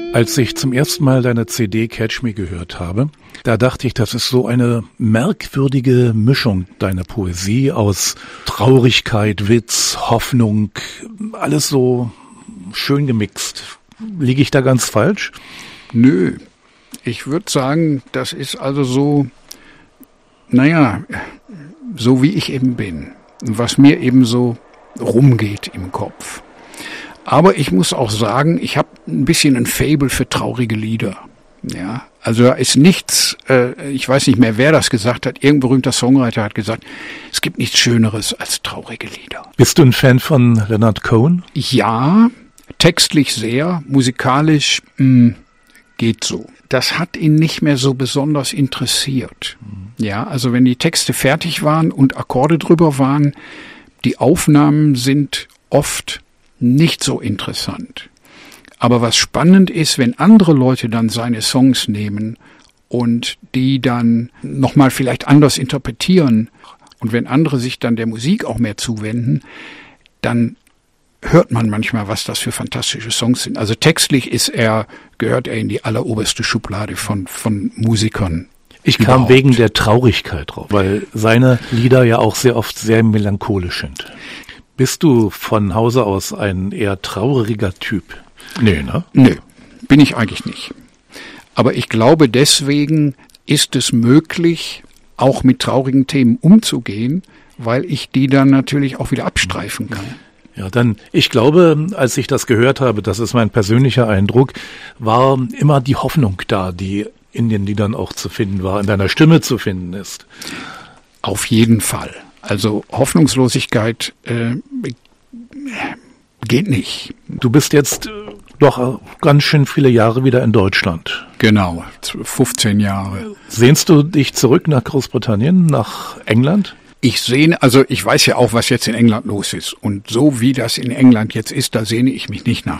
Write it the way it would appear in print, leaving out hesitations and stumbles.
Als ich zum ersten Mal deine CD Catch Me gehört habe, da dachte ich, das ist so eine merkwürdige Mischung deiner Poesie aus Traurigkeit, Witz, Hoffnung, alles so schön gemixt. Liege ich da ganz falsch? Nö, ich würde sagen, das ist also so, so wie ich eben bin, was mir eben so rumgeht im Kopf. Aber ich muss auch sagen, ich habe ein bisschen ein Faible für traurige Lieder. Ja, also da ist nichts, ich weiß nicht mehr, wer das gesagt hat, irgendein berühmter Songwriter hat gesagt, es gibt nichts Schöneres als traurige Lieder. Bist du ein Fan von Leonard Cohen? Ja, textlich sehr, musikalisch geht so. Das hat ihn nicht mehr so besonders interessiert. Ja, also wenn die Texte fertig waren und Akkorde drüber waren, die Aufnahmen sind oft nicht so interessant. Aber was spannend ist, wenn andere Leute dann seine Songs nehmen und die dann nochmal vielleicht anders interpretieren und wenn andere sich dann der Musik auch mehr zuwenden, dann hört man manchmal, was das für fantastische Songs sind. Also textlich gehört er in die alleroberste Schublade von Musikern. Ich kam wegen der Traurigkeit drauf, weil seine Lieder ja auch sehr oft sehr melancholisch sind. Bist du von Hause aus ein eher trauriger Typ? Nee, ne? Nö, bin ich eigentlich nicht. Aber ich glaube, deswegen ist es möglich, auch mit traurigen Themen umzugehen, weil ich die dann natürlich auch wieder abstreifen kann. Ja, ich glaube, als ich das gehört habe, das ist mein persönlicher Eindruck, war immer die Hoffnung da, die in den Liedern auch zu finden war, in deiner Stimme zu finden ist. Auf jeden Fall. Also Hoffnungslosigkeit geht nicht. Du bist jetzt doch ganz schön viele Jahre wieder in Deutschland. Genau, 15 Jahre. Sehnst du dich zurück nach Großbritannien, nach England? Ich weiß ja auch, was jetzt in England los ist. Und so wie das in England jetzt ist, da sehne ich mich nicht nach